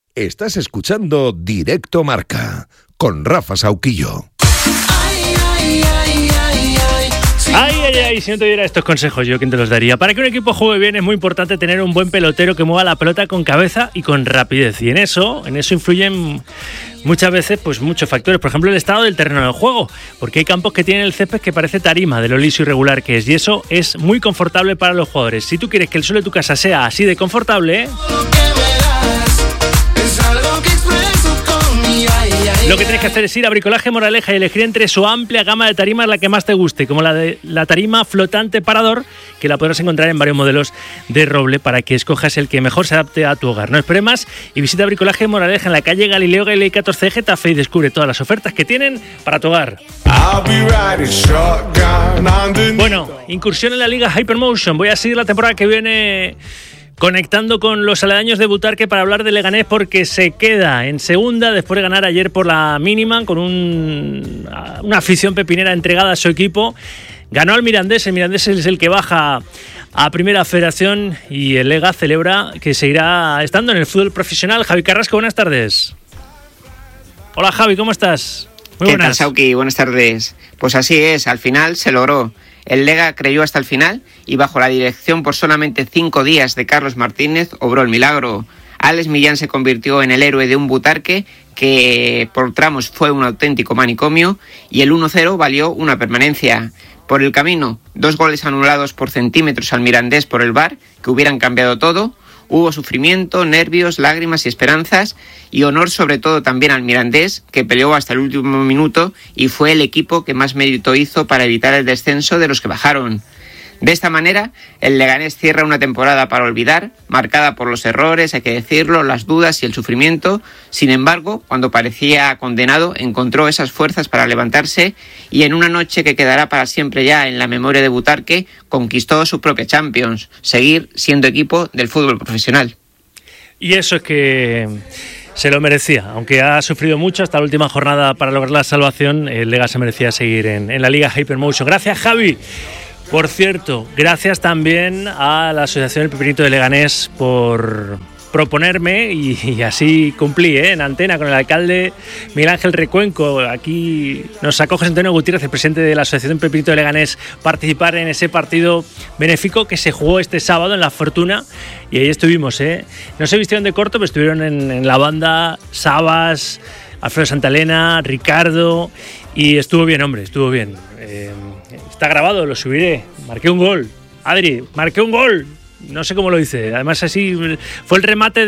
Estás escuchando Directo Marca con Rafa Sauquillo. Ay, si no te diera estos consejos, ¿yo quién te los daría? Para que un equipo juegue bien es muy importante tener un buen pelotero que mueva la pelota con cabeza y con rapidez. Y en eso influyen muchas veces pues muchos factores. Por ejemplo, el estado del terreno de juego. Porque hay campos que tienen el césped que parece tarima de lo liso y regular que es. Y eso es muy confortable para los jugadores. Si tú quieres que el suelo de tu casa sea así de confortable, lo que tienes que hacer es ir a Bricolaje Moraleja y elegir entre su amplia gama de tarimas la que más te guste, como la tarima flotante parador, que la podrás encontrar en varios modelos de roble para que escojas el que mejor se adapte a tu hogar. No esperes más y visita Bricolaje Moraleja en la calle Galileo Galilei 14 de Getafe y descubre todas las ofertas que tienen para tu hogar. Bueno, incursión en la Liga Hypermotion. Voy a seguir la temporada que viene conectando con los aledaños de Butarque para hablar de Leganés, porque se queda en segunda después de ganar ayer por la mínima con una afición pepinera entregada a su equipo. Ganó al Mirandés, el Mirandés es el que baja a Primera Federación y el Lega celebra que seguirá estando en el fútbol profesional. Javi Carrasco, buenas tardes. Hola Javi, ¿cómo estás? Muy buenas. ¿Qué tal, Sauki? Buenas tardes. Pues así es, al final se logró. El Lega creyó hasta el final y bajo la dirección por solamente 5 días de Carlos Martínez obró el milagro. Alex Millán se convirtió en el héroe de un Butarque que por tramos fue un auténtico manicomio y el 1-0 valió una permanencia. Por el camino, 2 goles anulados por centímetros al Mirandés por el VAR que hubieran cambiado todo. Hubo sufrimiento, nervios, lágrimas y esperanzas, y honor sobre todo también al Mirandés, que peleó hasta el último minuto y fue el equipo que más mérito hizo para evitar el descenso de los que bajaron. De esta manera, el Leganés cierra una temporada para olvidar, marcada por los errores, hay que decirlo, las dudas y el sufrimiento. Sin embargo, cuando parecía condenado, encontró esas fuerzas para levantarse y en una noche que quedará para siempre ya en la memoria de Butarque, conquistó su propia Champions, seguir siendo equipo del fútbol profesional. Y eso es que se lo merecía, aunque ha sufrido mucho hasta la última jornada para lograr la salvación, el Lega se merecía seguir en la Liga Hypermotion. Gracias, Javi. Por cierto, gracias también a la Asociación El Pepinito de Leganés por proponerme y así cumplí en antena con el alcalde Miguel Ángel Recuenco. Aquí nos acoge Antonio Gutiérrez, el presidente de la Asociación Pepinito de Leganés, participar en ese partido benéfico que se jugó este sábado en La Fortuna y ahí estuvimos. No se vistieron de corto, pero estuvieron en la banda Sabas, Alfredo Santalena, Ricardo y estuvo bien, hombre, estuvo bien. Está grabado, lo subiré. Marqué un gol. Adri, marqué un gol. No sé cómo lo hice. Además así fue el remate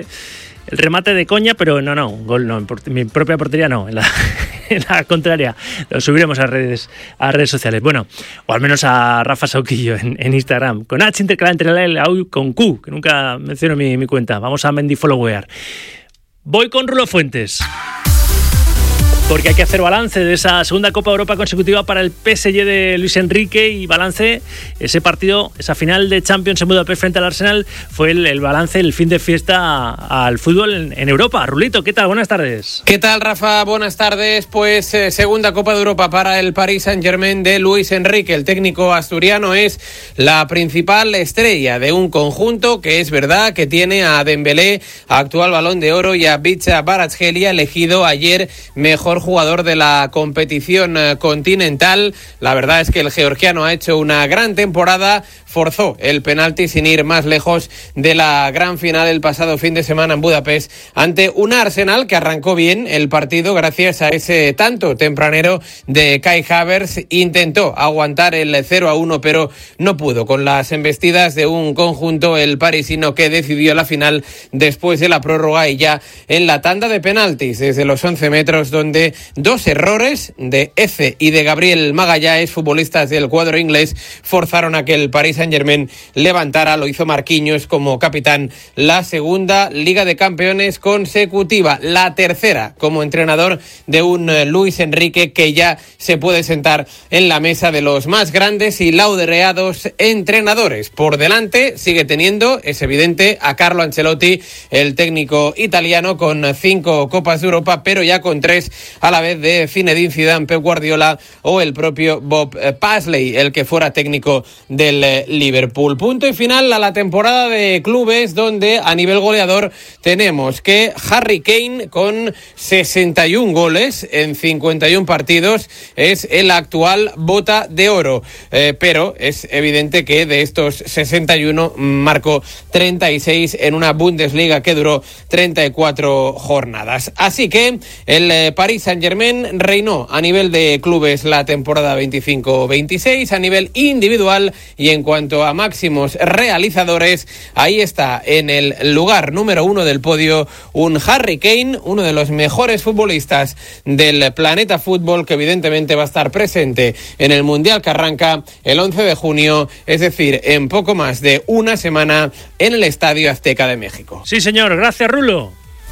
de coña, pero no, un gol no. En mi propia portería no, en la contraria. Lo subiremos a redes sociales. Bueno, o al menos a Rafa Sauquillo en Instagram. Con H intercalada entre la L y con Q, que nunca menciono mi cuenta. Vamos a mendifollowear. Voy con Rulo Fuentes, porque hay que hacer balance de esa segunda Copa de Europa consecutiva para el PSG de Luis Enrique y balance ese partido, esa final de Champions en Budapest frente al Arsenal, fue el balance, el fin de fiesta al fútbol en Europa. Rulito, ¿qué tal? Buenas tardes. ¿Qué tal, Rafa? Buenas tardes. Pues segunda Copa de Europa para el Paris Saint-Germain de Luis Enrique. El técnico asturiano es la principal estrella de un conjunto que es verdad que tiene a Dembélé, actual Balón de Oro, y a Bicha Kvaratskhelia, elegido ayer mejor jugador de la competición continental. La verdad es que el georgiano ha hecho una gran temporada, forzó el penalti sin ir más lejos de la gran final el pasado fin de semana en Budapest ante un Arsenal que arrancó bien el partido gracias a ese tanto tempranero de Kai Havertz. Intentó aguantar el 0-1 pero no pudo con las embestidas de un conjunto, el parisino, que decidió la final después de la prórroga y ya en la tanda de penaltis desde los 11 metros, donde 2 errores de Eze y de Gabriel Magalhães, futbolistas del cuadro inglés, forzaron a que el Paris Saint-Germain levantara. Lo hizo Marquinhos como capitán, la segunda Liga de Campeones consecutiva, la tercera como entrenador de un Luis Enrique que ya se puede sentar en la mesa de los más grandes y laureados entrenadores. Por delante sigue teniendo, es evidente, a Carlo Ancelotti, el técnico italiano, con 5 Copas de Europa, pero ya con 3 a la vez de Zinedine Zidane, Pep Guardiola o el propio Bob Paisley, el que fuera técnico del Liverpool. Punto y final a la temporada de clubes, donde a nivel goleador tenemos que Harry Kane, con 61 goles en 51 partidos, es el actual Bota de Oro, pero es evidente que de estos 61 marcó 36 en una Bundesliga que duró 34 jornadas. Así que el Paris Saint-Germain reinó a nivel de clubes la temporada 25-26, a nivel individual y en cuanto a máximos realizadores, ahí está en el lugar número 1 del podio un Harry Kane, uno de los mejores futbolistas del planeta fútbol, que evidentemente va a estar presente en el Mundial que arranca el 11 de junio, es decir, en poco más de una semana, en el Estadio Azteca de México. Sí, señor. Gracias, Rulo.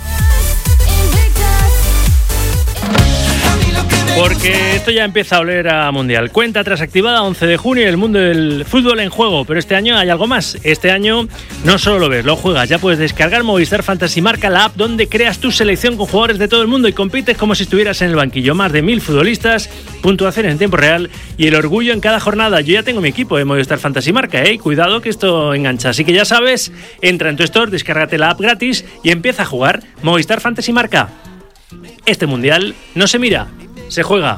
Porque esto ya empieza a oler a mundial. Cuenta atrás activada, 11 de junio, el mundo del fútbol en juego. Pero este año hay algo más. Este año no solo lo ves, lo juegas. Ya puedes descargar Movistar Fantasy Marca, la app donde creas tu selección con jugadores de todo el mundo y compites como si estuvieras en el banquillo. Más de 1000 futbolistas, puntuación en tiempo real y el orgullo en cada jornada. Yo ya tengo mi equipo de Movistar Fantasy Marca, Cuidado que esto engancha. Así que ya sabes, entra en tu store, descárgate la app gratis y empieza a jugar Movistar Fantasy Marca. Este mundial no se mira, se juega.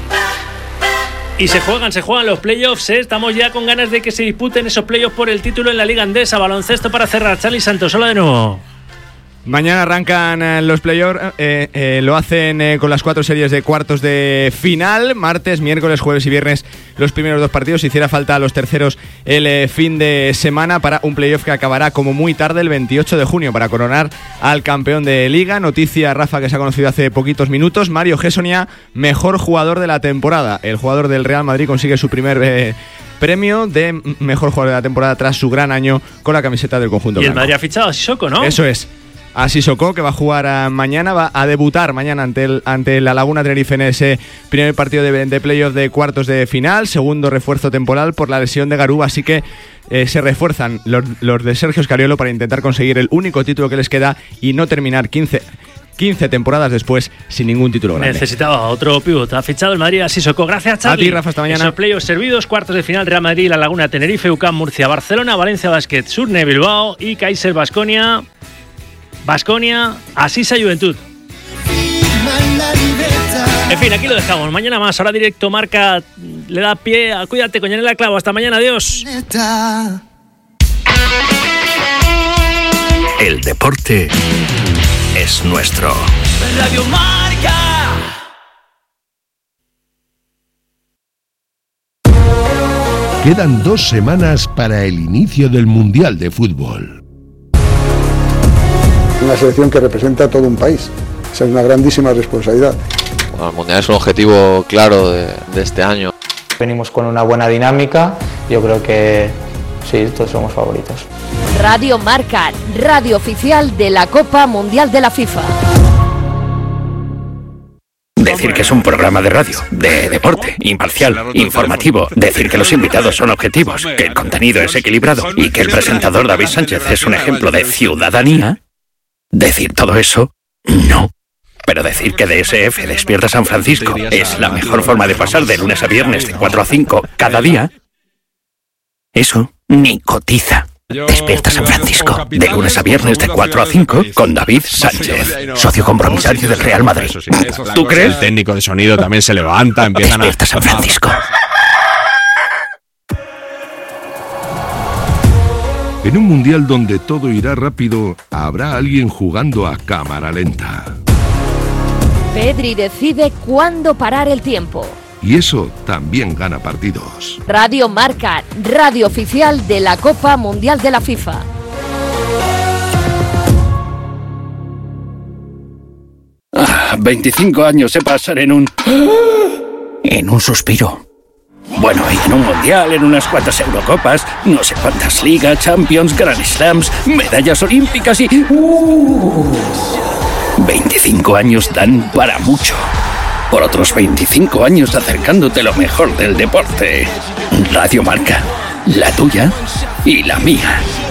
Y se juegan los playoffs, Estamos ya con ganas de que se disputen esos playoffs por el título en la Liga Endesa. Baloncesto para cerrar. Charly Santos, hola de nuevo. Mañana arrancan los playoffs, lo hacen con las 4 series de cuartos de final, martes, miércoles, jueves y viernes los primeros 2 partidos. Hiciera falta a los terceros el fin de semana para un playoff que acabará como muy tarde el 28 de junio para coronar al campeón de Liga. Noticia, Rafa, que se ha conocido hace poquitos minutos: Mario Gessonia, mejor jugador de la temporada. El jugador del Real Madrid consigue su primer premio de mejor jugador de la temporada tras su gran año con la camiseta del conjunto blanco. Y el Madrid ha fichado a Sissoko, ¿no? Eso es. A Sissoko, que va a jugar mañana, va a debutar mañana ante la Laguna Tenerife en ese primer partido de playoff de cuartos de final, segundo refuerzo temporal por la lesión de Garuba, así que se refuerzan los de Sergio Scariolo para intentar conseguir el único título que les queda y no terminar 15 temporadas después sin ningún título grande. Necesitaba otro pívot. Ha fichado el Madrid a Sissoko. Gracias, Charly. A ti, Rafa, hasta mañana. Esos playoffs servidos, cuartos de final: Real Madrid, La Laguna Tenerife, UCAM Murcia, Barcelona, Valencia Basket, Surne Bilbao y Kaiser Baskonia, Asisa Juventud. En fin, aquí lo dejamos. Mañana más. Ahora Directo Marca le da pie a Cuídate con Yanela Clavo. Hasta mañana. Adiós. El deporte es nuestro. Radio Marca. Quedan 2 semanas para el inicio del Mundial de Fútbol. Una selección que representa a todo un país. Esa es una grandísima responsabilidad. Bueno, el Mundial es un objetivo claro de este año. Venimos con una buena dinámica. Yo creo que sí, todos somos favoritos. Radio Marca, radio oficial de la Copa Mundial de la FIFA. Decir que es un programa de radio, de deporte, imparcial, informativo. Decir que los invitados son objetivos, que el contenido es equilibrado y que el presentador David Sánchez es un ejemplo de ciudadanía. Decir todo eso, no. Pero decir que DSF Despierta San Francisco es la mejor forma de pasar de lunes a viernes de 4 a 5 cada día, eso ni cotiza. Despierta San Francisco, de lunes a viernes de 4 a 5 con David Sánchez, socio compromisario del Real Madrid. ¿Tú crees? El técnico de sonido también se levanta, empiezan a... Despierta San Francisco. En un mundial donde todo irá rápido, habrá alguien jugando a cámara lenta. Pedri decide cuándo parar el tiempo. Y eso también gana partidos. Radio Marca, radio oficial de la Copa Mundial de la FIFA. Ah, 25 años se pasan en un suspiro. Bueno, y en un mundial, en unas cuantas Eurocopas, no sé cuántas ligas, Champions, Grand Slams, medallas olímpicas y... 25 años dan para mucho. Por otros 25 años acercándote lo mejor del deporte. Radio Marca, la tuya y la mía.